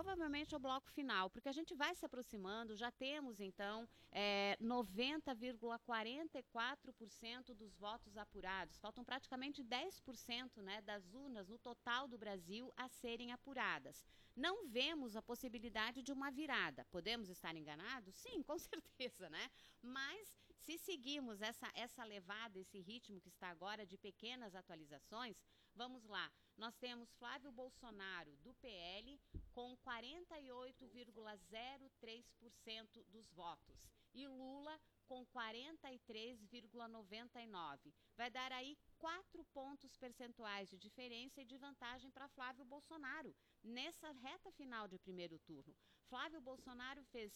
provavelmente é o bloco final, porque a gente vai se aproximando, já temos então 90,44% dos votos apurados. Faltam praticamente 10%, né, das urnas no total do Brasil a serem apuradas. Não vemos a possibilidade de uma virada. Podemos estar enganados? Sim, com certeza, né? Mas se seguirmos essa levada, esse ritmo que está agora de pequenas atualizações, vamos lá. Nós temos Flávio Bolsonaro, do PL, com 48,03% dos votos. E Lula com 43,99%. Vai dar aí 4 pontos percentuais de diferença e de vantagem para Flávio Bolsonaro nessa reta final de primeiro turno. Flávio Bolsonaro fez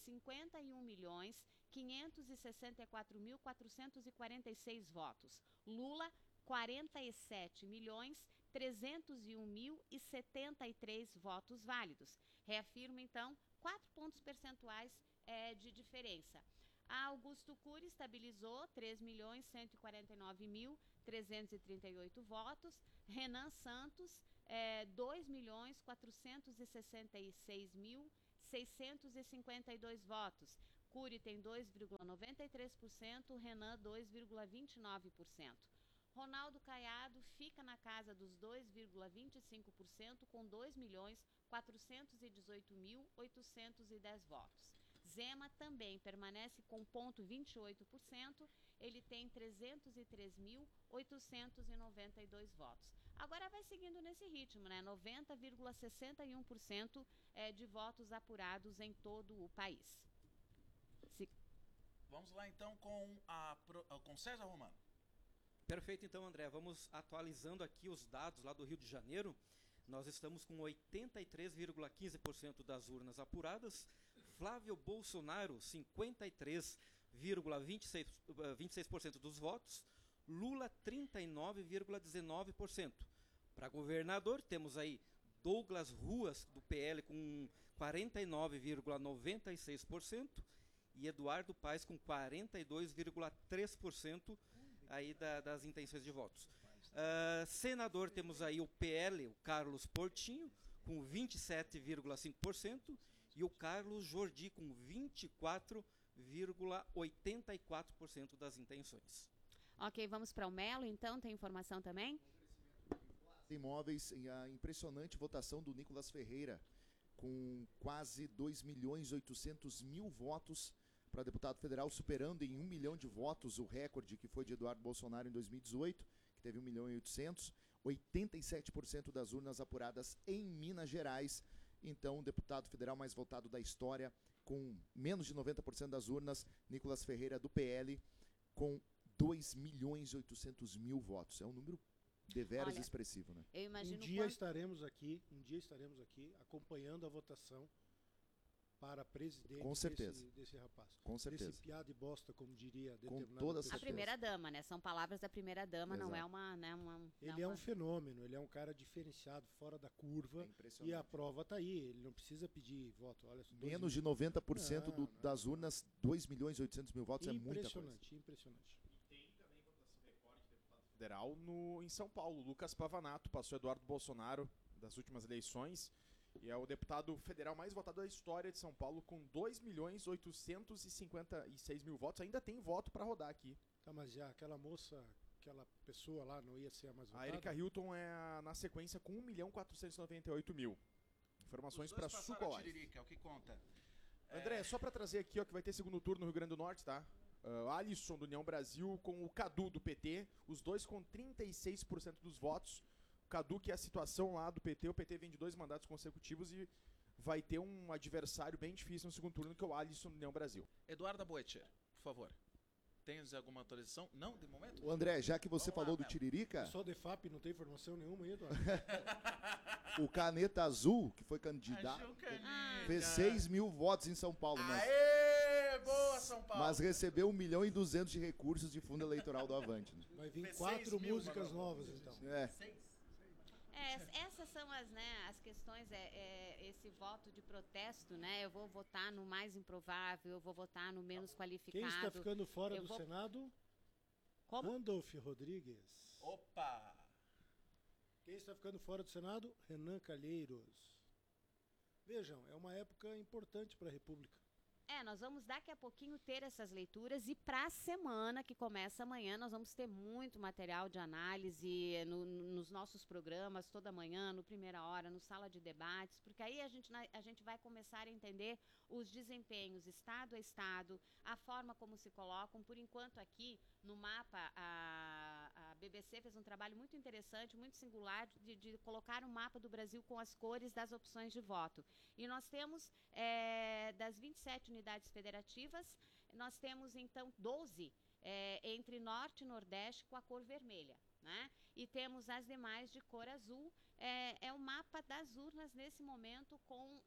51.564.446 votos. Lula, 47.301.073 votos válidos. Reafirma, então, 4 pontos percentuais de diferença. A Augusto Cury estabilizou 3.149.338 votos. Renan Santos, 2.466.652 votos. Cury tem 2,93%, Renan 2,29%. Ronaldo Caiado fica na casa dos 2,25% com 2.418.810 votos. Zema também permanece com 0,28%, ele tem 303.892 votos. Agora vai seguindo nesse ritmo, né? 90,61% de votos apurados em todo o país. Vamos lá então com César Romano. Perfeito, então, André. Vamos atualizando aqui os dados lá do Rio de Janeiro. Nós estamos com 83,15% das urnas apuradas. Flávio Bolsonaro, 53,26% dos votos. Lula, 39,19%. Para governador, temos aí Douglas Ruas, do PL, com 49,96%. E Eduardo Paes, com 42,3% aí das intenções de votos. Senador, temos aí o PL, o Carlos Portinho, com 27,5%, e o Carlos Jordi, com 24,84% das intenções. Ok, vamos para o Melo, então, tem informação também? Imóveis, a impressionante votação do Nicolas Ferreira, com quase 2.800.000 votos para deputado federal, superando em 1 milhão de votos o recorde que foi de Eduardo Bolsonaro em 2018, que teve 1.800.000, 87% das urnas apuradas em Minas Gerais. Então, o deputado federal mais votado da história, com menos de 90% das urnas, Nicolas Ferreira, do PL, com 2.800.000 votos. É um número deveras expressivo, né? Eu imagino um dia estaremos aqui acompanhando a votação para presidente. Com certeza. Desse rapaz. Com certeza. Desse piada e bosta, como diria determinado. Com toda a primeira-dama, né? São palavras da primeira-dama, não é uma... Ele é um fenômeno, ele é um cara diferenciado, fora da curva, e a prova está aí, ele não precisa pedir voto. Olha, menos de 90% das urnas, 2.800.000 votos é muita coisa. Impressionante. E tem também votação recorde de deputado federal em São Paulo. Lucas Pavanato passou Eduardo Bolsonaro das últimas eleições. E é o deputado federal mais votado da história de São Paulo, com 2.856.000 votos. Ainda tem voto para rodar aqui. Tá, mas já aquela moça, aquela pessoa lá não ia ser a mais votada? A Erika Hilton é na sequência com 1.498.000. Informações para Suco Live. É o que conta. André, só para trazer aqui, ó, que vai ter segundo turno no Rio Grande do Norte, tá? Alisson, do União Brasil, com o Cadu, do PT. Os dois com 36% dos votos. Cadu, que é a situação lá do PT, o PT vem de 2 mandatos consecutivos e vai ter um adversário bem difícil no segundo turno, que é o Alisson do União Brasil. Eduardo Boetcher, por favor. Tens alguma atualização? Não, de momento? O André, já que você falou do Tiririca... Só o DEFAP não tem informação nenhuma aí, Eduardo? O Caneta Azul, que foi candidato, fez 6.000 votos em São Paulo. Aê! Boa, São Paulo! Mas recebeu 1.200.000 de recursos de fundo eleitoral do Avante. Né? Vai vir 4 músicas novas, então. Essas são as questões, esse voto de protesto, né? Eu vou votar no mais improvável, eu vou votar no menos qualificado. Quem está ficando fora do Senado? Como? Randolph Rodrigues. Opa! Quem está ficando fora do Senado? Renan Calheiros. Vejam, é uma época importante para a República. Nós vamos daqui a pouquinho ter essas leituras e para a semana que começa amanhã nós vamos ter muito material de análise nos nossos programas, toda manhã, no Primeira Hora, no Sala de Debates, porque aí a gente vai começar a entender os desempenhos estado a estado, a forma como se colocam. Por enquanto aqui no mapa a BBC fez um trabalho muito interessante, muito singular de colocar um mapa do Brasil com as cores das opções de voto. E nós temos das 27 unidades federativas, nós temos então 12 entre norte e nordeste com a cor vermelha, né? E temos as demais de cor azul. É o mapa das urnas nesse momento com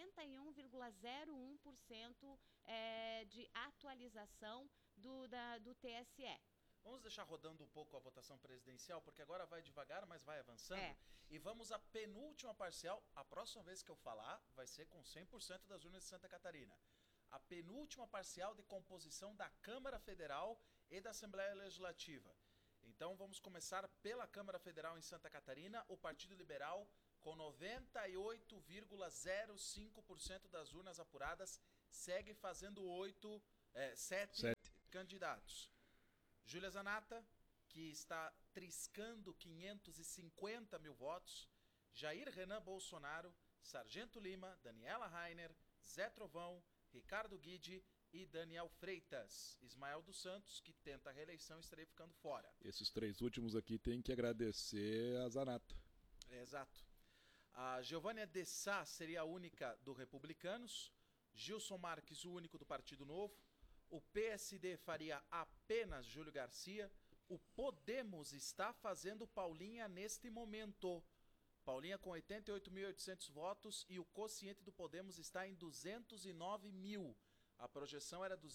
91,01% de atualização do TSE. Vamos deixar rodando um pouco a votação presidencial, porque agora vai devagar, mas vai avançando. E vamos à penúltima parcial. A próxima vez que eu falar, vai ser com 100% das urnas de Santa Catarina. A penúltima parcial de composição da Câmara Federal e da Assembleia Legislativa. Então vamos começar pela Câmara Federal em Santa Catarina. O Partido Liberal, com 98,05% das urnas apuradas, segue fazendo 7 candidatos. Júlia Zanatta, que está triscando 550 mil votos. Jair Renan Bolsonaro, Sargento Lima, Daniela Rainer, Zé Trovão, Ricardo Guidi e Daniel Freitas. Ismael dos Santos, que tenta a reeleição, estaria ficando fora. Esses 3 últimos aqui tem que agradecer a Zanatta. Exato. A Giovânia de Sá seria a única do Republicanos. Gilson Marques, o único do Partido Novo. O PSD faria apenas Júlio Garcia. O Podemos está fazendo Paulinha neste momento. Paulinha com 88.800 votos e o quociente do Podemos está em 209 mil. A projeção era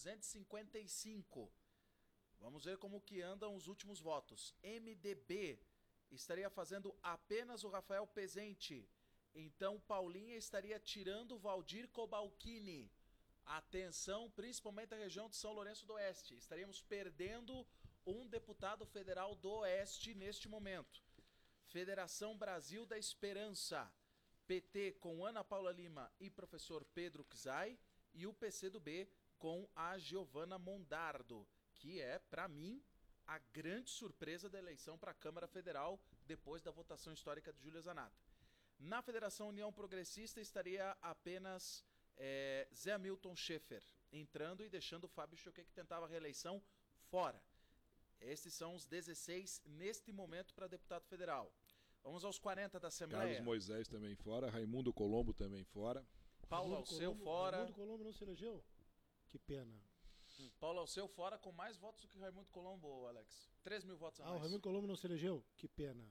255. Vamos ver como que andam os últimos votos. MDB estaria fazendo apenas o Rafael Pezente. Então Paulinha estaria tirando o Valdir Cobalcini. Atenção, principalmente a região de São Lourenço do Oeste. Estaríamos perdendo um deputado federal do Oeste neste momento. Federação Brasil da Esperança. PT com Ana Paula Lima e professor Pedro Czai. E o PCdoB com a Giovana Mondardo, que é, para mim, a grande surpresa da eleição para a Câmara Federal depois da votação histórica de Júlia Zanatta. Na Federação União Progressista estaria apenas Zé Hamilton Schaefer entrando e deixando o Fábio Choquet, que tentava a reeleição, fora. Estes são os 16 neste momento para deputado federal. Vamos aos 40 da Assembleia. Carlos Moisés também fora, Raimundo Colombo também fora. Paulo Alceu fora. Raimundo Colombo não se elegeu? Que pena. Paulo Alceu fora com mais votos do que Raimundo Colombo, Alex. 3 mil votos a mais. O Raimundo Colombo não se elegeu? Que pena.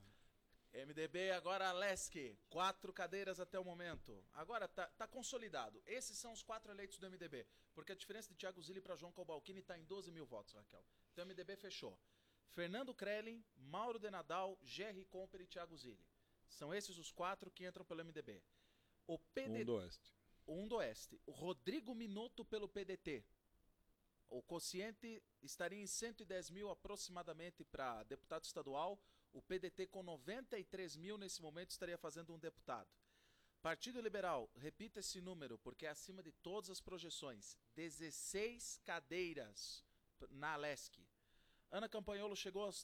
MDB agora Lesc, 4 cadeiras até o momento. Agora tá consolidado. Esses são os 4 eleitos do MDB, porque a diferença de Thiago Zilli para João Cobalcini está em 12 mil votos, Raquel. Então o MDB fechou. Fernando Krellin, Mauro de Nadal, Gerry Comper e Thiago Zilli. São esses os 4 que entram pelo MDB. O PDT, um do Oeste. O Rodrigo Minotto pelo PDT. O quociente estaria em 110 mil aproximadamente para deputado estadual. O PDT com 93 mil nesse momento estaria fazendo um deputado. Partido Liberal, repita esse número porque é acima de todas as projeções. 16 cadeiras na Lesc. Ana Campanholo chegou aos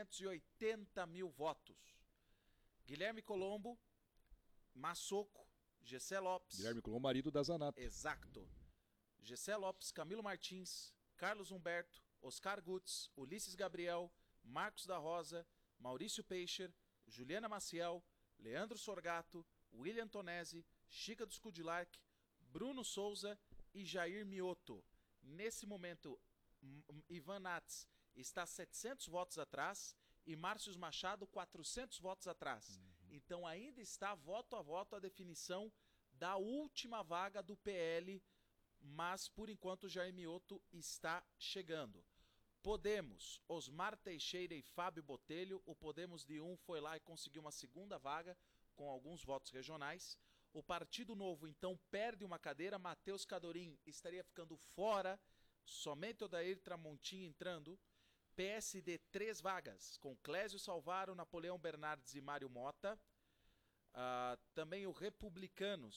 380 mil votos. Guilherme Colombo, Massoco, Gessé Lopes. Guilherme Colombo, marido da Zanatta. Exato. Gessé Lopes, Camilo Martins, Carlos Humberto, Oscar Gutz, Ulisses Gabriel, Marcos da Rosa, Maurício Peixer, Juliana Maciel, Leandro Sorgato, William Tonesi, Chica dos Kudilark, Bruno Souza e Jair Mioto. Nesse momento, Ivan Nats está 700 votos atrás e Márcio Machado 400 votos atrás. Então ainda está voto a voto a definição da última vaga do PL, mas por enquanto o Jair Mioto está chegando. Podemos, Osmar Teixeira e Fábio Botelho. O Podemos de foi lá e conseguiu uma segunda vaga com alguns votos regionais. O Partido Novo então perde uma cadeira. Matheus Cadorim estaria ficando fora. Somente o Odair Tramontim entrando. PSD 3 vagas com Clésio Salvaro, Napoleão Bernardes e Mário Mota. Também o Republicanos,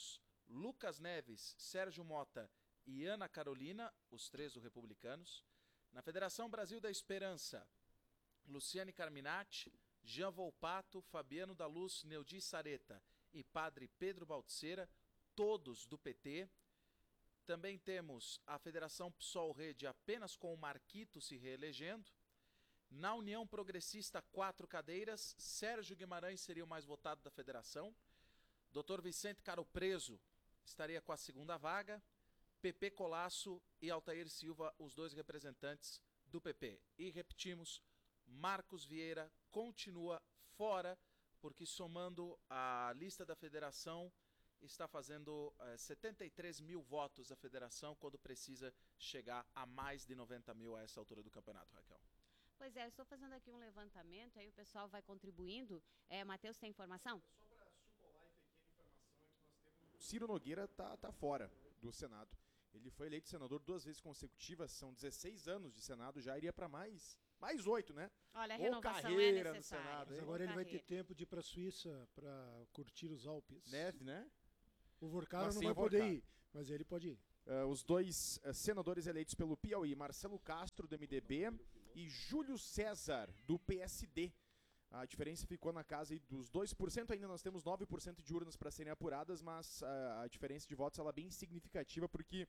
Lucas Neves, Sérgio Mota e Ana Carolina, os 3 do Republicanos. Na Federação Brasil da Esperança, Luciane Carminati, Jean Volpato, Fabiano da Luz, Neudi Sareta e Padre Pedro Baltzeira, todos do PT. Também temos a Federação PSOL Rede apenas com o Marquito se reelegendo. Na União Progressista, 4 cadeiras. Sérgio Guimarães seria o mais votado da federação. Dr. Vicente Caro Preso estaria com a segunda vaga. PP Colasso e Altair Silva, os 2 representantes do PP. E repetimos, Marcos Vieira continua fora, porque somando a lista da federação, está fazendo 73 mil votos a federação, quando precisa chegar a mais de 90 mil a essa altura do campeonato, Raquel. Pois é, eu estou fazendo aqui um levantamento, aí o pessoal vai contribuindo. Matheus, tem informação? Só para sucolar e pequena informação, é que nós temos... Ciro Nogueira tá fora do Senado. Ele foi eleito senador 2 vezes consecutivas, são 16 anos de Senado, já iria para mais 8, né? Olha, a Ou renovação carreira é no necessária. Senado, Mas hein? agora ele vai ter tempo de ir para a Suíça para curtir os Alpes. Neve, né? O Vorcaro Mas não sim, vai o Vorcaro. poder ir, mas ele pode ir. Os 2 senadores eleitos pelo Piauí, Marcelo Castro, do MDB, e Júlio César, do PSD. A diferença ficou na casa aí dos 2%, ainda nós temos 9% de urnas para serem apuradas, mas a diferença de votos ela é bem significativa, porque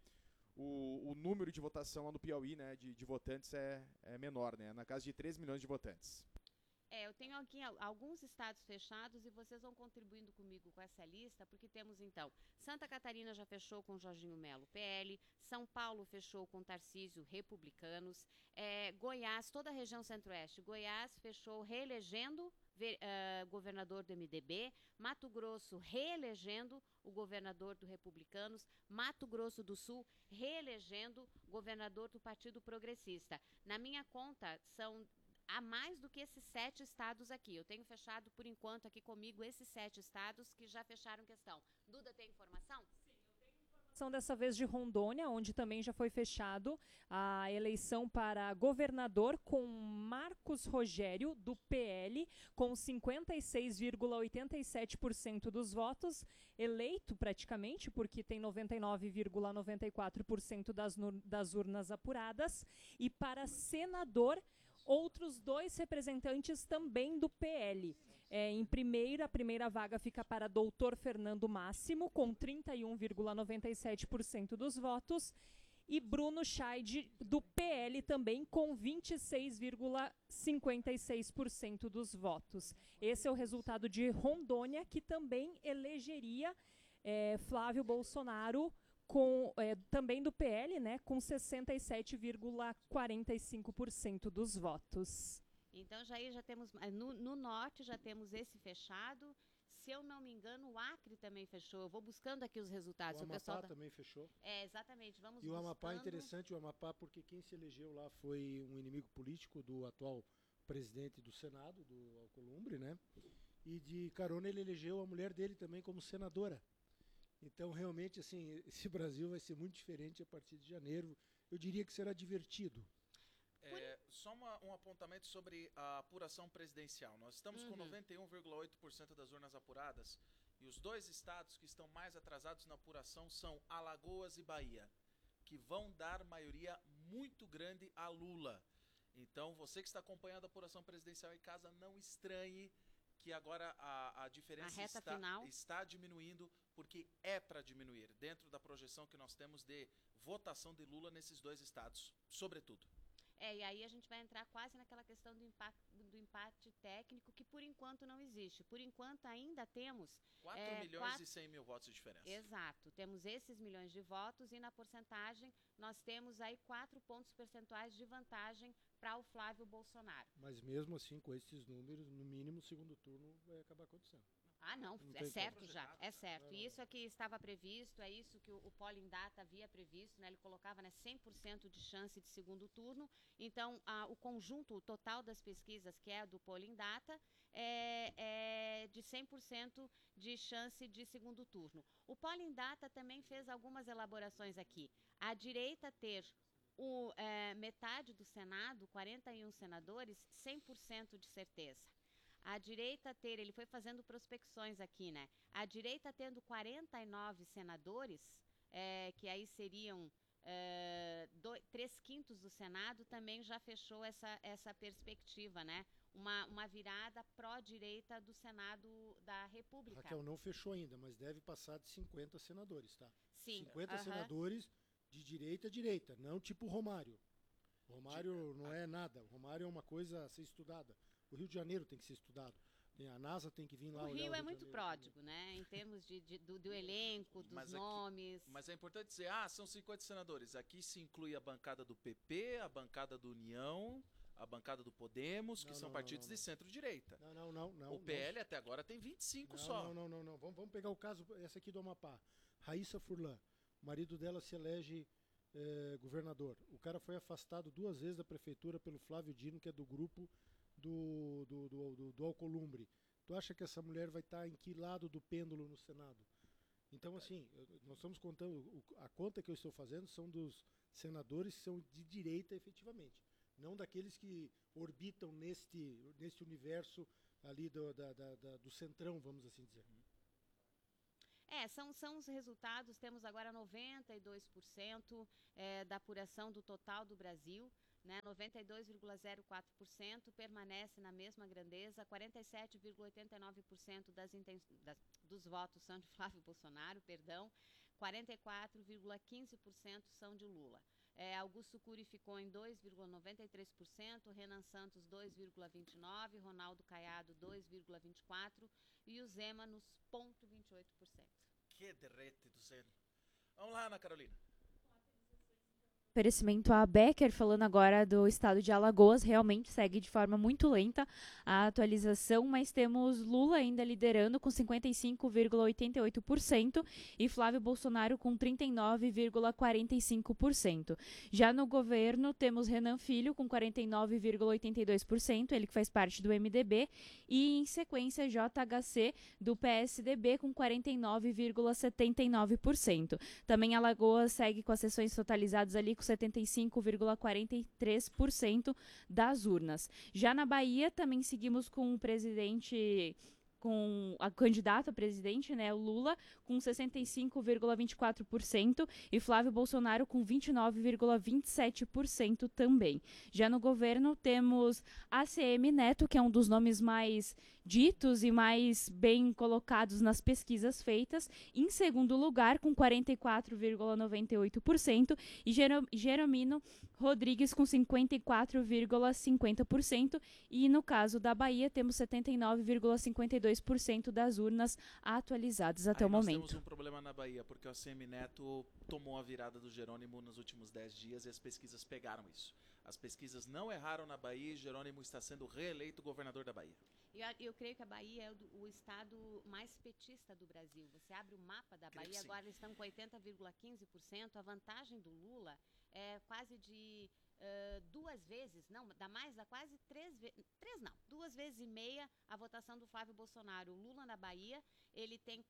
o número de votação lá no Piauí, né, de votantes é menor, né, na casa de 3 milhões de votantes. Eu tenho aqui alguns estados fechados e vocês vão contribuindo comigo com essa lista, porque temos então, Santa Catarina já fechou com Jorginho Melo, PL, São Paulo fechou com Tarcísio, Republicanos, Goiás, toda a região centro-oeste, Goiás fechou reelegendo governador do MDB, Mato Grosso reelegendo o governador do Republicanos, Mato Grosso do Sul reelegendo governador do Partido Progressista. Na minha conta, são há mais do que esses 7 estados aqui. Eu tenho fechado, por enquanto, aqui comigo, esses 7 estados que já fecharam questão. Duda, tem informação? Sim, eu tenho informação dessa vez de Rondônia, onde também já foi fechado a eleição para governador com Marcos Rogério, do PL, com 56,87% dos votos, eleito praticamente, porque tem 99,94% das urnas apuradas, e para senador, outros 2 representantes também do PL. A primeira vaga fica para Dr. Fernando Máximo, com 31,97% dos votos, e Bruno Scheid, do PL, também com 26,56% dos votos. Esse é o resultado de Rondônia, que também elegeria Flávio Bolsonaro, também do PL, né, com 67,45% dos votos. Então, já temos, no norte já temos esse fechado. Se eu não me engano, o Acre também fechou. Eu vou buscando aqui os resultados. O Amapá também fechou. Exatamente. Vamos buscando. O Amapá é interessante, o Amapá, porque quem se elegeu lá foi um inimigo político do atual presidente do Senado, do Alcolumbre, né? E de carona ele elegeu a mulher dele também como senadora. Então, realmente, assim, esse Brasil vai ser muito diferente a partir de janeiro. Eu diria que será divertido. Só um apontamento sobre a apuração presidencial. Nós estamos com 91,8% das urnas apuradas, e os 2 estados que estão mais atrasados na apuração são Alagoas e Bahia, que vão dar maioria muito grande a Lula. Então, você que está acompanhando a apuração presidencial em casa, não estranhe que agora a diferença está diminuindo, porque é para diminuir, dentro da projeção que nós temos de votação de Lula nesses 2 estados, sobretudo. E aí a gente vai entrar quase naquela questão do empate técnico, que por enquanto não existe. Por enquanto ainda temos... 4 milhões e 100 mil votos de diferença. Exato. Temos esses milhões de votos e na porcentagem nós temos aí 4 pontos percentuais de vantagem para o Flávio Bolsonaro. Mas mesmo assim, com esses números, no mínimo o segundo turno vai acabar acontecendo. Não, é certo já, é certo. Isso aqui estava previsto, é isso que o Polling Data havia previsto, né? Ele colocava 100% de chance de segundo turno. Então, o conjunto, o total das pesquisas, que é do Polling Data, é de 100% de chance de segundo turno. O Polling Data também fez algumas elaborações aqui. A direita ter metade do Senado, 41 senadores, 100% de certeza. a direita ele foi fazendo prospecções aqui, né? A direita tendo 49 senadores, que aí seriam 3/5 do Senado, também já fechou essa perspectiva, né? Uma virada pró-direita do Senado da República. Raquel, não fechou ainda, mas deve passar de 50 senadores, tá? Sim. 50 senadores de direita a direita, não tipo Romário. Romário não é nada. Romário é uma coisa a ser estudada. O Rio de Janeiro tem que ser estudado. A NASA tem que vir lá olhar. O Rio é muito Janeiro, pródigo, né? Em termos do elenco, dos nomes. Mas é importante dizer, são 50 senadores. Aqui se inclui a bancada do PP, a bancada do União, a bancada do Podemos, que são partidos de centro-direita. Não. O PL até agora tem 25 só. Não. Vamos pegar o caso, essa aqui do Amapá. Raíssa Furlan. O marido dela se elege governador. O cara foi afastado 2 vezes da prefeitura pelo Flávio Dino, que é do grupo do Alcolumbre. Tu acha que essa mulher vai estar em que lado do pêndulo no Senado? Então, assim, nós estamos contando, a conta que eu estou fazendo são dos senadores que são de direita efetivamente, não daqueles que orbitam neste universo ali do centrão, vamos assim dizer. São os resultados. Temos agora 92% da apuração do total do Brasil, né? 92,04% permanece na mesma grandeza, 47,89% dos votos são de Flávio Bolsonaro, 44,15% são de Lula. Augusto Cury ficou em 2,93%, Renan Santos 2,29%, Ronaldo Caiado 2,24% e o Zema nos 0,28%. Que derrete do Zema. Vamos lá, Ana Carolina. Oferecimento a Becker, falando agora do estado de Alagoas, realmente segue de forma muito lenta a atualização, mas temos Lula ainda liderando com 55,88% e Flávio Bolsonaro com 39,45%. Já no governo, temos Renan Filho com 49,82%, ele que faz parte do MDB, e em sequência JHC do PSDB com 49,79%. Também Alagoas segue com as sessões totalizadas ali com 75,43% das urnas. Já na Bahia, também seguimos com o presidente, com a candidata a presidente, né, o Lula, com 65,24% e Flávio Bolsonaro com 29,27% também. Já no governo, temos ACM Neto, que é um dos nomes mais ditos e mais bem colocados nas pesquisas feitas, em segundo lugar com 44,98% e Jeromino Rodrigues com 54,50% e no caso da Bahia temos 79,52% das urnas atualizadas até o momento. Nós temos um problema na Bahia, porque o ACM Neto tomou a virada do Jerônimo nos últimos 10 dias e as pesquisas pegaram isso. As pesquisas não erraram na Bahia e Jerônimo está sendo reeleito governador da Bahia. Eu creio que a Bahia é o estado mais petista do Brasil. Você abre o mapa da Bahia, agora eles estão com 80,15%. A vantagem do Lula é quase de 2 vezes, não, dá quase 3 vezes, 2 vezes e meia a votação do Flávio Bolsonaro. O Lula na Bahia, ele tem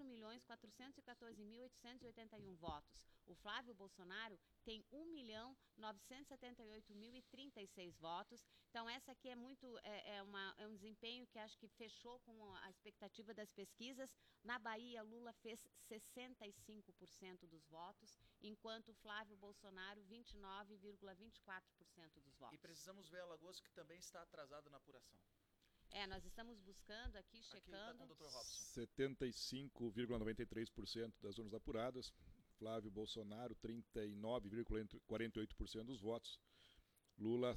4.414.881 votos. O Flávio Bolsonaro tem 1.978.036 votos. Então, essa aqui é um desempenho que acho que fechou com a expectativa das pesquisas. Na Bahia, Lula fez 65% dos votos, enquanto Flávio Bolsonaro, 29,24% dos votos. E precisamos ver Alagoas, que também está atrasado na apuração. Nós estamos buscando aqui, checando. Aqui tá com o Dr. Robson. 75,93% das urnas apuradas. Flávio Bolsonaro, 39,48% dos votos. Lula,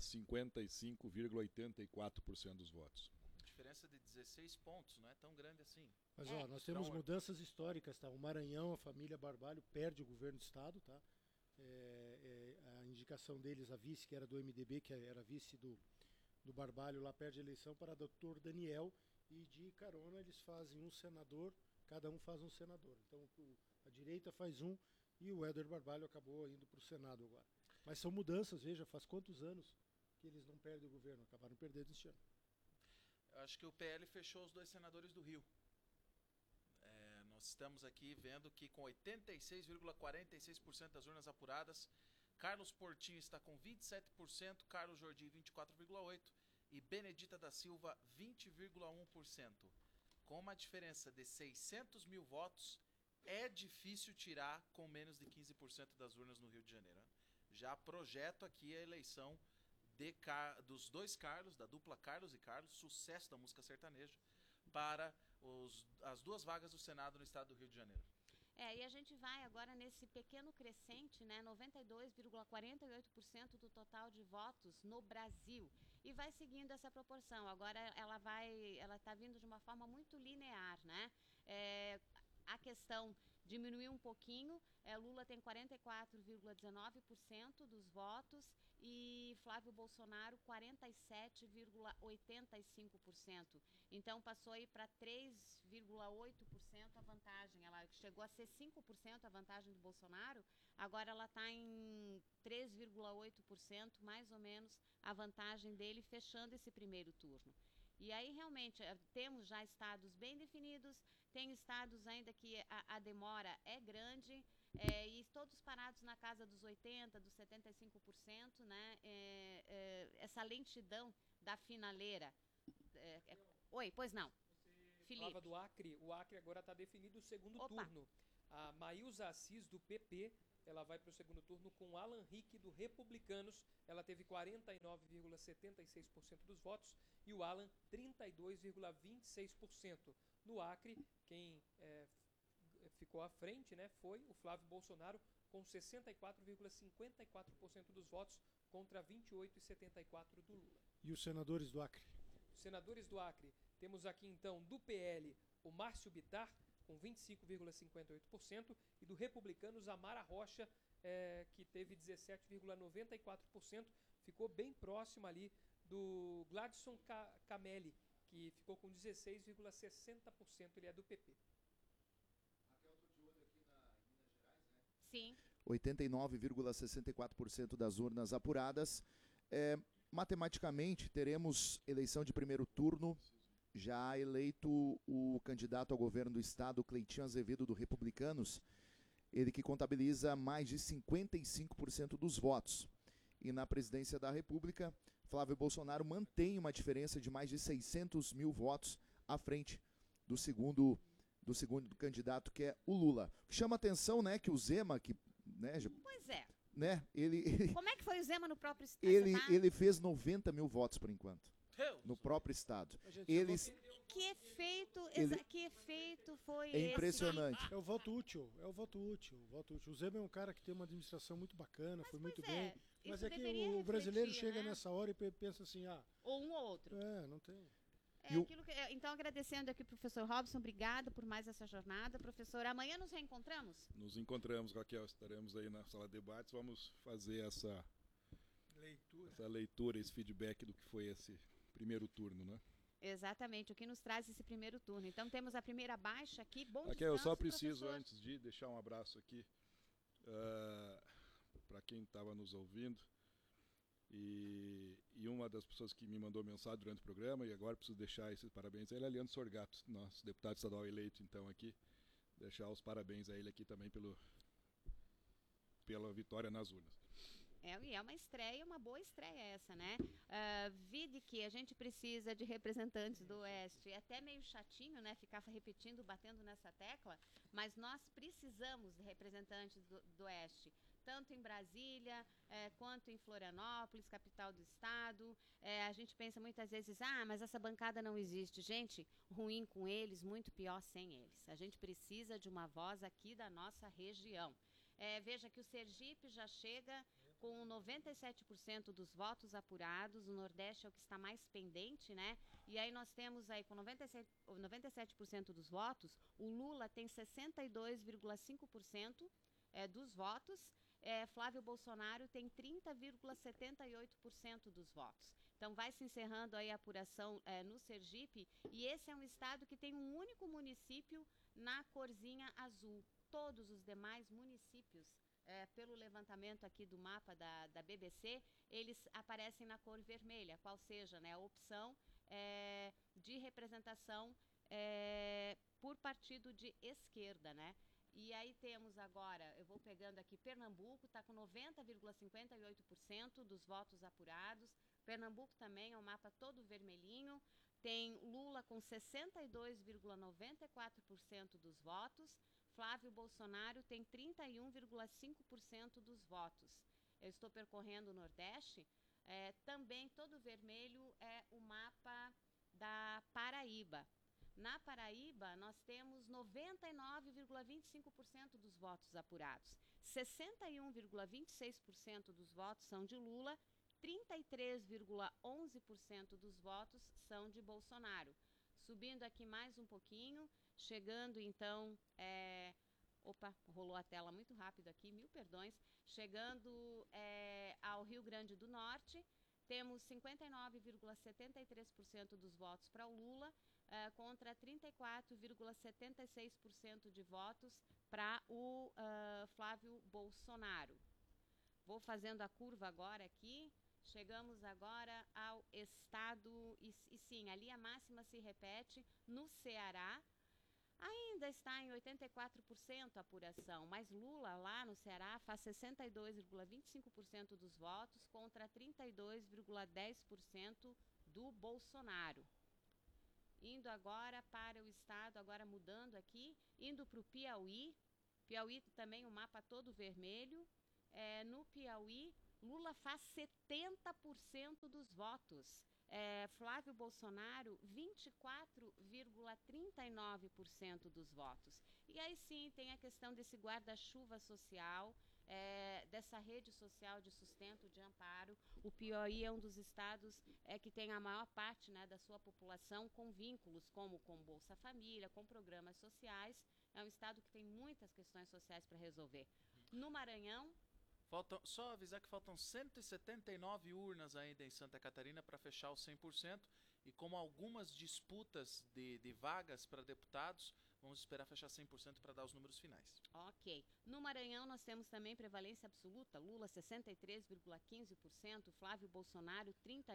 55,84% dos votos. Diferença de 16 pontos, não é tão grande assim. Mas nós temos mudanças históricas, tá? O Maranhão, a família Barbalho, perde o governo do estado, tá? A indicação deles, a vice, que era do MDB, que era vice do Barbalho, lá perde a eleição para Dr. Daniel, e de carona eles fazem um senador, cada um faz um senador. Então a direita faz um e o Éder Barbalho acabou indo para o Senado agora. Mas são mudanças, veja, faz quantos anos que eles não perdem o governo, acabaram perdendo este ano. Eu acho que o PL fechou os 2 senadores do Rio. Nós estamos aqui vendo que com 86,46% das urnas apuradas, Carlos Portinho está com 27%, Carlos Jordi 24,8% e Benedita da Silva 20,1%. Com uma diferença de 600 mil votos, é difícil tirar com menos de 15% das urnas no Rio de Janeiro. Já projeto aqui a eleição dos dois Carlos, da dupla Carlos e Carlos, sucesso da música sertaneja, para as duas vagas do Senado no estado do Rio de Janeiro. E a gente vai agora nesse pequeno crescente, né, 92,48% do total de votos no Brasil. E vai seguindo essa proporção. Agora ela está vindo de uma forma muito linear, né? A questão diminuiu um pouquinho, Lula tem 44,19% dos votos e Flávio Bolsonaro 47,85%. Então passou aí para 3,8% a vantagem. Ela chegou a ser 5% a vantagem do Bolsonaro, agora ela está em 3,8%, mais ou menos, a vantagem dele, fechando esse primeiro turno. E aí, realmente, temos já estados bem definidos, tem estados ainda que a demora é grande, e todos parados na casa dos 80%, dos 75%, né? Essa lentidão da finaleira. Oi, pois não. Felipe. Falava do Acre, o Acre agora está definido o segundo turno. A Maílza Assis, do PP, ela vai para o segundo turno com Alan Rick, do Republicanos. Ela teve 49,76% dos votos e o Alan 32,26%. No Acre, quem ficou à frente, né, foi o Flávio Bolsonaro com 64,54% dos votos contra 28,74% do Lula. E os senadores do Acre? Senadores do Acre, temos aqui então do PL o Márcio Bittar com 25,58% e do Republicanos a Mara Rocha, que teve 17,94%, ficou bem próximo ali do Gladson Camelli, que ficou com 16,60%, ele é do PP. Sim. 89,64% das urnas apuradas. Matematicamente, teremos eleição de primeiro turno. Já eleito o candidato ao governo do estado, Cleitinho Azevedo, do Republicanos, ele que contabiliza mais de 55% dos votos. E na presidência da República, Flávio Bolsonaro mantém uma diferença de mais de 600 mil votos à frente do segundo candidato, que é o Lula. Chama atenção, né, que o Zema, que, né, pois é. Né, ele como é que foi o Zema no próprio estado? Ele fez 90 mil votos por enquanto. No próprio estado. Eles... Que efeito foi esse? É impressionante. É o voto útil. O Zema é um cara que tem uma administração muito bacana, foi muito bem. Mas é que o brasileiro chega nessa hora e pensa assim, ou um ou outro. Não tem. Então, agradecendo aqui o professor Robson, obrigada por mais essa jornada. Professor, amanhã nos reencontramos? Nos encontramos, Raquel, estaremos aí na sala de debates, vamos fazer essa leitura, esse feedback do que foi esse primeiro turno, né? Exatamente, o que nos traz esse primeiro turno. Então temos a primeira baixa aqui. Bom descanso, eu só preciso, professor. Antes de deixar um abraço aqui para quem estava nos ouvindo. E uma das pessoas que me mandou mensagem durante o programa, e agora preciso deixar esses parabéns a ele, é Leandro Sorgato, nosso deputado estadual eleito, então, aqui. Deixar os parabéns a ele aqui também pela vitória nas urnas. E é uma estreia, uma boa estreia essa, né? Vide que a gente precisa de representantes do Oeste. É até meio chatinho, né? Ficar repetindo, batendo nessa tecla, mas nós precisamos de representantes do Oeste. Tanto em Brasília, quanto em Florianópolis, capital do estado. A gente pensa muitas vezes, mas essa bancada não existe. Gente, ruim com eles, muito pior sem eles. A gente precisa de uma voz aqui da nossa região. Veja que o Sergipe já chega com 97% dos votos apurados, o Nordeste é o que está mais pendente, né? E aí nós temos aí com 97% dos votos, o Lula tem 62,5% dos votos, Flávio Bolsonaro tem 30,78% dos votos. Então vai se encerrando aí a apuração no Sergipe, e esse é um estado que tem um único município na corzinha azul. Todos os demais municípios, pelo levantamento aqui do mapa da BBC, eles aparecem na cor vermelha, qual seja, né, a opção de representação por partido de esquerda, né? E aí temos agora, eu vou pegando aqui, Pernambuco está com 90,58% dos votos apurados. Pernambuco também é um mapa todo vermelhinho. Tem Lula com 62,94% dos votos. Flávio Bolsonaro tem 31,5% dos votos. Eu estou percorrendo o Nordeste. Também todo vermelho é o mapa da Paraíba. Na Paraíba, nós temos 99,25% dos votos apurados. 61,26% dos votos são de Lula, 33,11% dos votos são de Bolsonaro. Subindo aqui mais um pouquinho, chegando então... Opa, rolou a tela muito rápido aqui, mil perdões. Chegando ao Rio Grande do Norte, temos 59,73% dos votos para o Lula, contra 34,76% de votos para o Flávio Bolsonaro. Vou fazendo a curva agora aqui. Chegamos agora ao estado, e sim, ali a máxima se repete no Ceará. Ainda está em 84% a apuração, mas Lula lá no Ceará faz 62,25% dos votos contra 32,10% do Bolsonaro. Indo agora para o estado, agora mudando aqui, indo para o Piauí. Piauí também o mapa todo vermelho. No Piauí, Lula faz 70% dos votos. Flávio Bolsonaro, 24,39% dos votos. E aí sim tem a questão desse guarda-chuva social, dessa rede social de sustento, de amparo. O Piauí é um dos estados que tem a maior parte, né, da sua população com vínculos, como com Bolsa Família, com programas sociais. É um estado que tem muitas questões sociais para resolver. No Maranhão... Só avisar que faltam 179 urnas ainda em Santa Catarina para fechar os 100%. E como algumas disputas de vagas para deputados, vamos esperar fechar 100% para dar os números finais. Ok. No Maranhão nós temos também prevalência absoluta. Lula 63,15%, Flávio Bolsonaro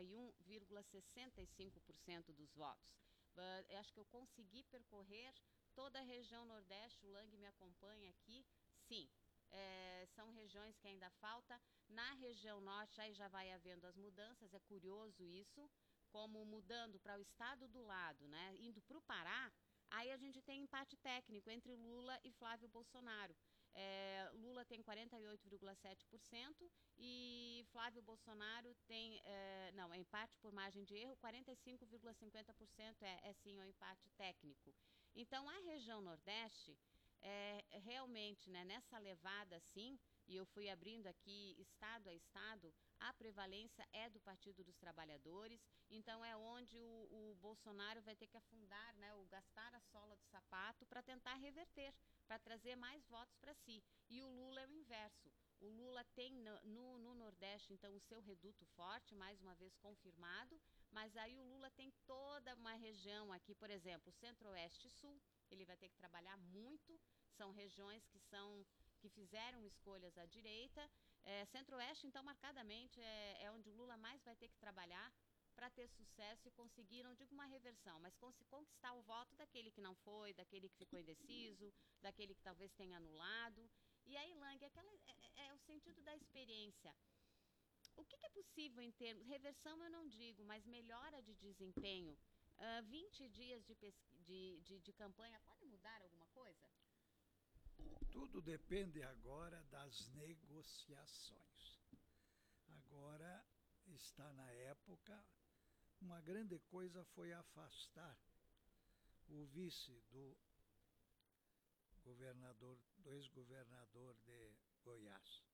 31,65% dos votos. Eu acho que eu consegui percorrer toda a região Nordeste. O Lang me acompanha aqui. Sim. São regiões que ainda falta. Na região Norte aí já vai havendo as mudanças, é curioso isso, como mudando para o estado do lado, né, indo para o Pará, aí a gente tem empate técnico entre Lula e Flávio Bolsonaro. Lula tem 48,7% e Flávio Bolsonaro tem, empate por margem de erro, 45,50% é sim o empate técnico. Então a região Nordeste... realmente, né, nessa levada, sim, e eu fui abrindo aqui estado a estado, a prevalência é do Partido dos Trabalhadores, então é onde o Bolsonaro vai ter que afundar, né, gastar a sola do sapato para tentar reverter, para trazer mais votos para si. E o Lula é o inverso. O Lula tem no Nordeste, então, o seu reduto forte, mais uma vez confirmado, mas aí o Lula tem toda uma região aqui, por exemplo, Centro-Oeste e Sul, ele vai ter que trabalhar muito. São regiões que fizeram escolhas à direita. Centro-Oeste, então, marcadamente, é onde o Lula mais vai ter que trabalhar para ter sucesso e conseguir, não digo uma reversão, mas conquistar o voto daquele que não foi, daquele que ficou indeciso, daquele que talvez tenha anulado. E aí, Lang, é o sentido da experiência. O que é possível em termos... Reversão eu não digo, mas melhora de desempenho. 20 dias de campanha, pode mudar alguma coisa? Tudo depende agora das negociações. Agora está na época, uma grande coisa foi afastar o vice do ex-governador de Goiás.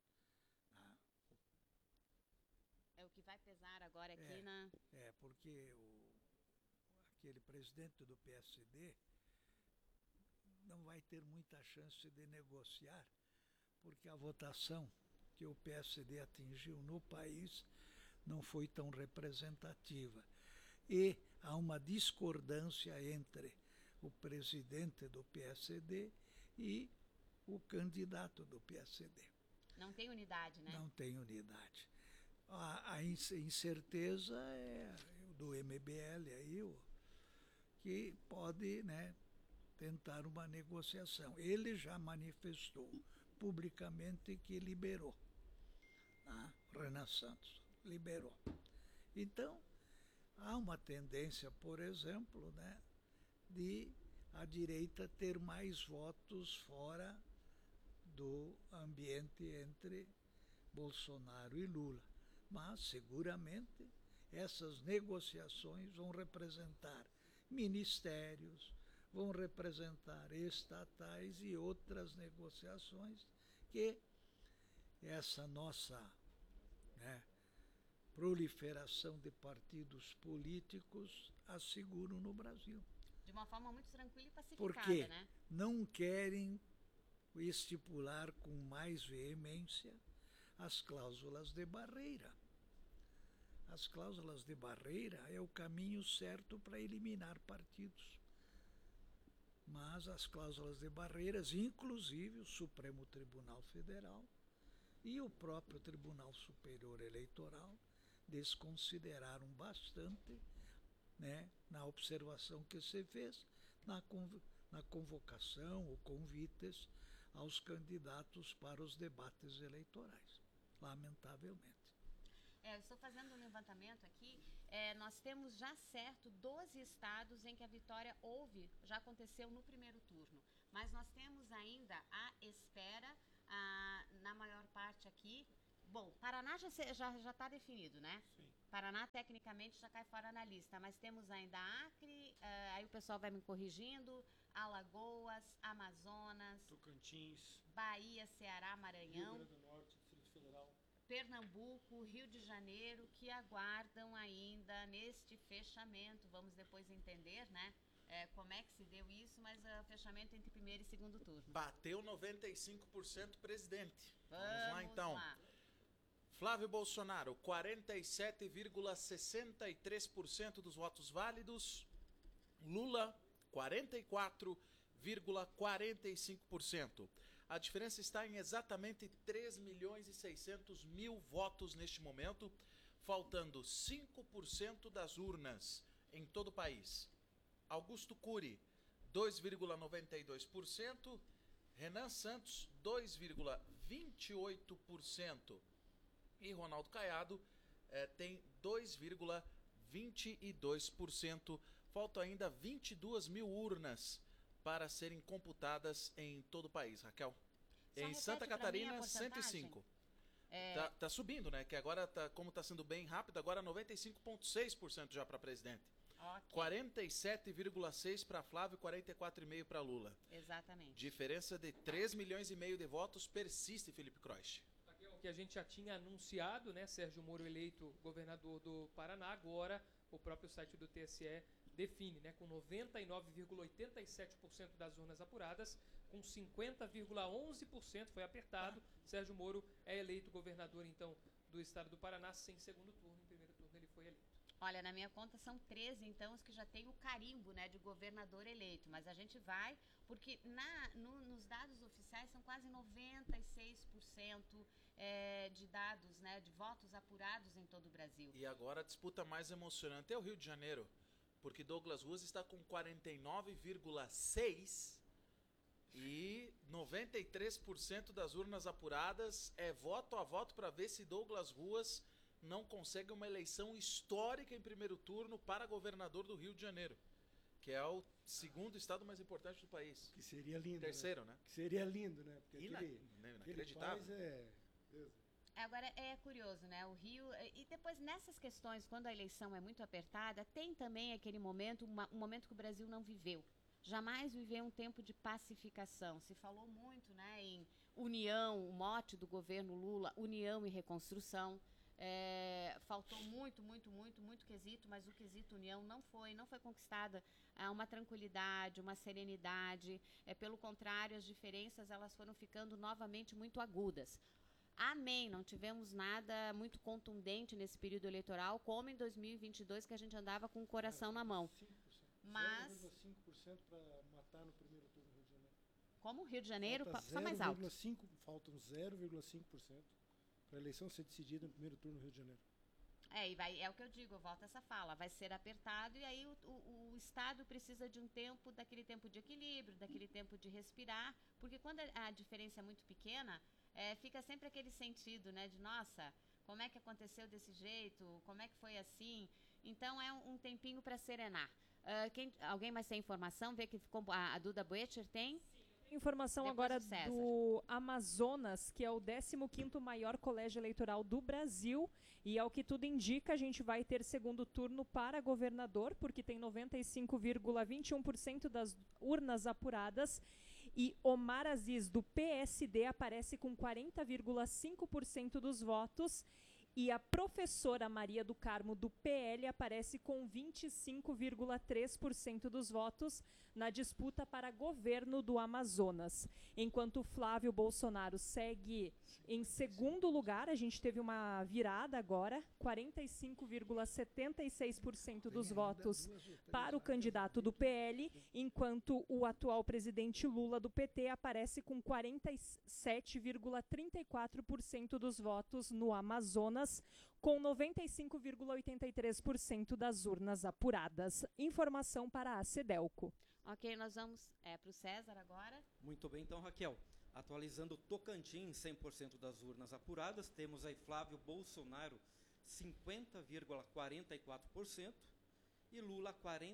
É o que vai pesar agora aqui na... Porque aquele presidente do PSD não vai ter muita chance de negociar, porque a votação que o PSD atingiu no país não foi tão representativa. E há uma discordância entre o presidente do PSD e o candidato do PSD. Não tem unidade, né? Não tem unidade. A incerteza é do MBL aí, que pode, né, tentar uma negociação. Ele já manifestou publicamente que liberou. Tá? Renan Santos liberou. Então, há uma tendência, por exemplo, né, de a direita ter mais votos fora do ambiente entre Bolsonaro e Lula. Mas, seguramente, essas negociações vão representar ministérios, vão representar estatais e outras negociações que essa nossa, né, proliferação de partidos políticos asseguram no Brasil. De uma forma muito tranquila e pacificada, Porque né? não querem estipular com mais veemência as cláusulas de barreira. As cláusulas de barreira é o caminho certo para eliminar partidos. Mas as cláusulas de barreiras, inclusive o Supremo Tribunal Federal e o próprio Tribunal Superior Eleitoral, desconsideraram bastante, né, na observação que se fez, na convocação ou convites aos candidatos para os debates eleitorais, lamentavelmente. Eu estou fazendo um levantamento aqui. Nós temos já certo 12 estados em que a vitória já aconteceu no primeiro turno. Mas nós temos ainda à espera, na maior parte aqui. Bom, Paraná já está definido, né? Sim. Paraná, tecnicamente, já cai fora na lista. Mas temos ainda Acre, aí o pessoal vai me corrigindo, Alagoas, Amazonas, Tocantins, Bahia, Ceará, Maranhão, Rio Grande do Norte, Distrito Federal, Pernambuco, Rio de Janeiro, que aguardam ainda neste fechamento. Vamos depois entender, né, como é que se deu isso, mas o fechamento entre primeiro e segundo turno. Bateu 95% presidente. Vamos lá, então. lá. Flávio Bolsonaro, 47,63% dos votos válidos. Lula, 44,45%. A diferença está em exatamente 3.600.000 votos neste momento, faltando 5% das urnas em todo o país. Augusto Cury, 2,92%. Renan Santos, 2,28%. E Ronaldo Caiado tem 2,22%. Faltam ainda 22.000 urnas para serem computadas em todo o país, Raquel. Em Santa Catarina, 105. Tá subindo, né? Que agora, como está sendo bem rápido, agora 95,6% já para presidente. Okay. 47,6% para Flávio e 44,5% para Lula. Exatamente. Diferença de 3,5 milhões de votos persiste, Felipe Croix. Que a gente já tinha anunciado, né? Sérgio Moro eleito governador do Paraná, agora o próprio site do TSE define, né? Com 99,87% das urnas apuradas, com 50,11% foi apertado. Sérgio Moro é eleito governador, então, do estado do Paraná, sem segundo turno. Em primeiro turno ele foi eleito. Olha, na minha conta são 13, então, os que já têm o carimbo, né, de governador eleito. Mas a gente vai, porque nos dados oficiais são quase 96% de dados, né, de votos apurados em todo o Brasil. E agora a disputa mais emocionante é o Rio de Janeiro, porque Douglas Ruas está com 49,6% e 93% das urnas apuradas é voto a voto para ver se Douglas Ruas não consegue uma eleição histórica em primeiro turno para governador do Rio de Janeiro, que é o segundo estado mais importante do país. Que seria lindo. Terceiro, né? Que seria lindo, né? Porque inacreditável. Agora é curioso, né? O Rio, e depois nessas questões, quando a eleição é muito apertada, tem também aquele momento, um momento que o Brasil não viveu. Jamais viveu um tempo de pacificação. Se falou muito, né, em união, o mote do governo Lula, união e reconstrução. Faltou muito quesito, mas o quesito união não foi conquistada uma tranquilidade, uma serenidade. Pelo contrário, as diferenças elas foram ficando novamente muito agudas. Amém, não tivemos nada muito contundente nesse período eleitoral, como em 2022, que a gente andava com o coração na mão. 5%. Mas 0,5% para matar no primeiro turno no Rio de Janeiro. Como? Rio de Janeiro Falta mais alto. Faltam 0,5% para a eleição ser decidida no primeiro turno no Rio de Janeiro. É o que eu digo, eu volto a essa fala, vai ser apertado e aí o Estado precisa de um tempo, daquele tempo de equilíbrio, daquele tempo de respirar, porque quando a diferença é muito pequena, fica sempre aquele sentido, né, de nossa, como é que aconteceu desse jeito, como é que foi assim, então é um tempinho para serenar. Alguém mais tem informação? Vê que ficou, a Duda Boecher tem? Informação Depois agora o César. do Amazonas, que é o 15º maior colégio eleitoral do Brasil, e ao que tudo indica, a gente vai ter segundo turno para governador, porque tem 95,21% das urnas apuradas, e Omar Aziz, do PSD, aparece com 40,5% dos votos, e a professora Maria do Carmo, do PL, aparece com 25,3% dos votos na disputa para governo do Amazonas. Enquanto Flávio Bolsonaro segue em segundo lugar, a gente teve uma virada agora, 45,76% dos votos para o candidato do PL, enquanto o atual presidente Lula, do PT, aparece com 47,34% dos votos no Amazonas, com 95,83% das urnas apuradas. Informação para a Cedelco. Ok, nós vamos para o César agora. Muito bem, então, Raquel. Atualizando Tocantins, 100% das urnas apuradas, temos aí Flávio Bolsonaro, 50,44% e Lula,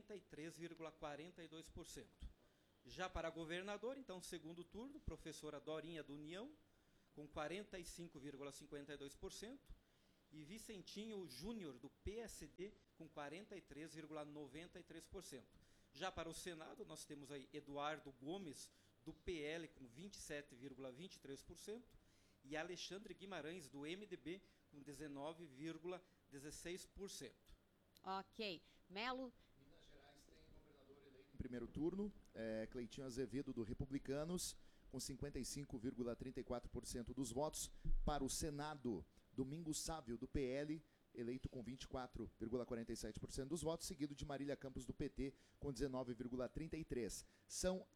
43,42%. Já para governador, então, segundo turno, professora Dorinha do União, com 45,52%, e Vicentinho Júnior, do PSD, com 43,93%. Já para o Senado, nós temos aí Eduardo Gomes, do PL, com 27,23%, e Alexandre Guimarães, do MDB, com 19,16%. Ok. Melo? Minas Gerais tem governador eleito em primeiro turno, Cleitinho Azevedo, do Republicanos, com 55,34% dos votos. Para o Senado, Domingos Sávio, do PL, eleito com 24,47% dos votos, seguido de Marília Campos, do PT, com 19,33%. São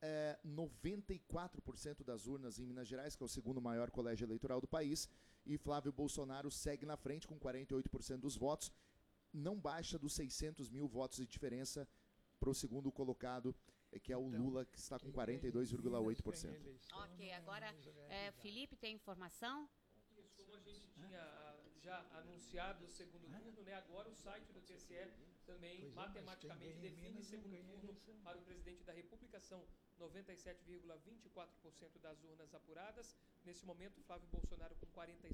94% das urnas em Minas Gerais, que é o segundo maior colégio eleitoral do país, e Flávio Bolsonaro segue na frente com 48% dos votos, não baixa dos 600 mil votos de diferença para o segundo colocado, que é o Lula, que está com 42,8%. Ok, agora Felipe tem informação? Isso, como a gente tinha já anunciado o segundo turno, né? Agora o site do TSE também matematicamente define segundo turno para o presidente da República. São 97,24% das urnas apuradas. Nesse momento, Flávio Bolsonaro com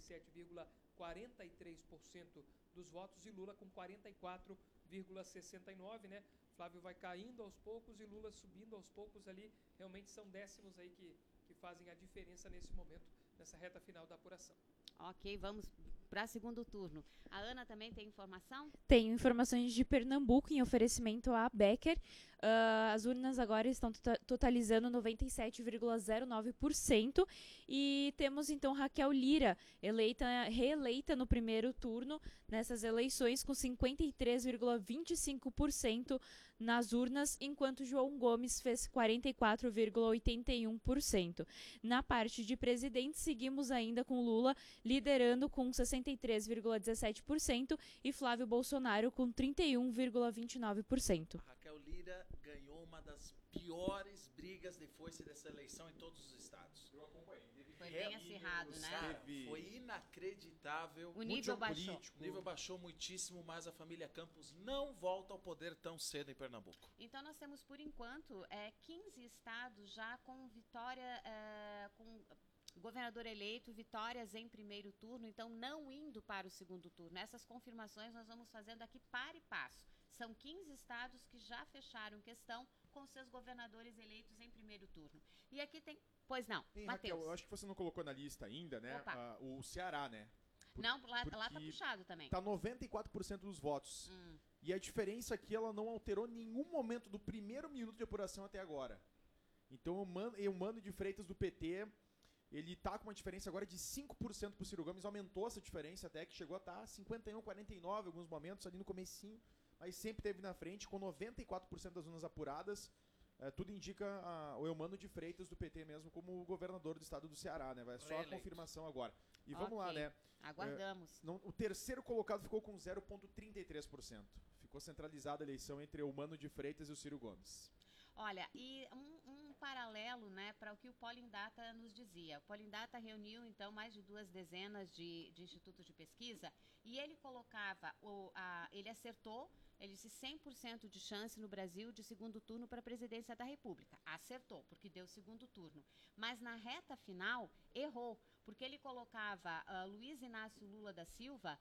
47,43% dos votos e Lula com 44,69%, né? Flávio vai caindo aos poucos e Lula subindo aos poucos ali. Realmente são décimos aí que fazem a diferença nesse momento, nessa reta final da apuração. Ok, vamos para segundo turno. A Ana também tem informação? Tenho informações de Pernambuco em oferecimento à Becker. As urnas agora estão totalizando 97,09% e temos então Raquel Lira, reeleita no primeiro turno nessas eleições com 53,25% nas urnas, enquanto João Gomes fez 44,81%. Na parte de presidente, seguimos ainda com Lula liderando com 63,17% e Flávio Bolsonaro com 31,29%. Raquel Lira ganhou uma das piores brigas de foice dessa eleição em todos os estados. Eu acompanhei. Foi bem acirrado, né? Cara, foi inacreditável. O nível baixou. O nível baixou muitíssimo, mas a família Campos não volta ao poder tão cedo em Pernambuco. Então nós temos, por enquanto, 15 estados já com vitória, com governador eleito, vitórias em primeiro turno, então não indo para o segundo turno. Essas confirmações nós vamos fazendo aqui para e passo. São 15 estados que já fecharam questão com seus governadores eleitos em primeiro turno. E aqui tem... Pois não, Matheus. Raquel, eu acho que você não colocou na lista ainda, né? O Ceará, né? Não, lá tá puxado também. Tá 94% dos votos. E a diferença aqui, ela não alterou nenhum momento do primeiro minuto de apuração até agora. Então o Mano de Freitas do PT, ele tá com uma diferença agora de 5% pro Ciro Gomes, aumentou essa diferença até, que chegou a estar 51-49 em alguns momentos, ali no comecinho, mas sempre teve na frente, com 94% das urnas apuradas. tudo indica o Eumano de Freitas do PT mesmo como governador do estado do Ceará, né? Vai só a Reeleito. confirmação agora. E vamos lá, Ok. né? Aguardamos. O terceiro colocado ficou com 0,33%. Ficou centralizada a eleição entre Eumano de Freitas e o Ciro Gomes. Olha, e um paralelo, né, para o que o Polling Data nos dizia. O Polling Data reuniu, então, mais de 2 dezenas de institutos de pesquisa e ele colocava, ele acertou, ele disse 100% de chance no Brasil de segundo turno para a presidência da República. Acertou, porque deu segundo turno. Mas na reta final, errou, porque ele colocava Luiz Inácio Lula da Silva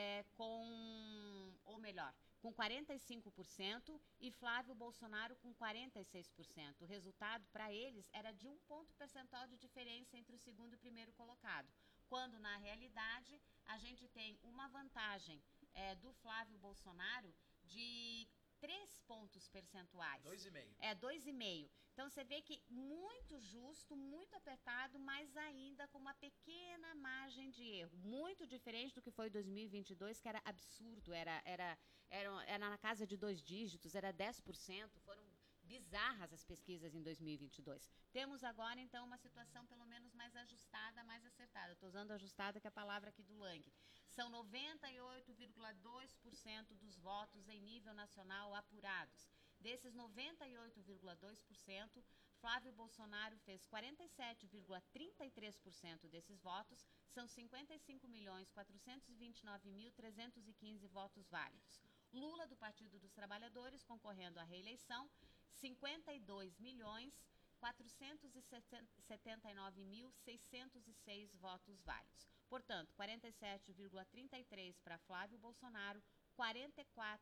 com 45% e Flávio Bolsonaro com 46%. O resultado para eles era de 1 ponto percentual de diferença entre o segundo e o primeiro colocado, quando na realidade a gente tem uma vantagem do Flávio Bolsonaro de 3 pontos percentuais. 2,5. 2,5. Então você vê que muito justo, muito apertado, mas ainda com uma pequena margem de erro. Muito diferente do que foi 2022, que era absurdo, era na casa de 2 dígitos, era 10%, foram bizarras as pesquisas em 2022. Temos agora, então, uma situação pelo menos mais ajustada, mais acertada. Estou usando ajustada, que é a palavra aqui do Lang. São 98,2% dos votos em nível nacional apurados. Desses 98,2%, Flávio Bolsonaro fez 47,33% desses votos, são 55.429.315 votos válidos. Lula, do Partido dos Trabalhadores, concorrendo à reeleição, 52.479.606 votos válidos. Portanto, 47,33% para Flávio Bolsonaro,